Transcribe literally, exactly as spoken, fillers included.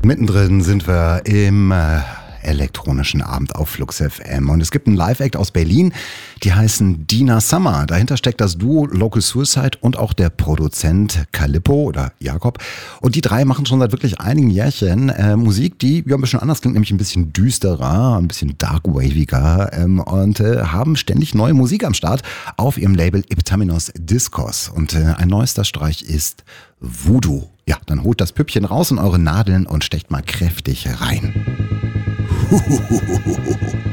Mittendrin sind wir im äh, elektronischen Abend auf Flux F M. Und es gibt einen Live-Act aus Berlin, die heißen Dina Summer. Dahinter steckt das Duo Local Suicide und auch der Produzent Calippo oder Jakob. Und die drei machen schon seit wirklich einigen Jährchen äh, Musik, die ja ein bisschen anders klingt, nämlich ein bisschen düsterer, ein bisschen dark-waviger ähm, und äh, haben ständig neue Musik am Start auf ihrem Label Iptaminos Discos. Und äh, ein neuester Streich ist Voodoo. Ja, dann holt das Püppchen raus in eure Nadeln und stecht mal kräftig rein.